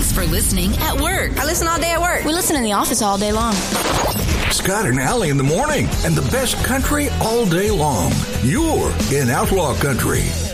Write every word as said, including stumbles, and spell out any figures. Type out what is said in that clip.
Thanks for listening at work. I listen all day at work. We listen in the office all day long. Scott and Allie in the morning, and the best country all day long. You're in Outlaw Country.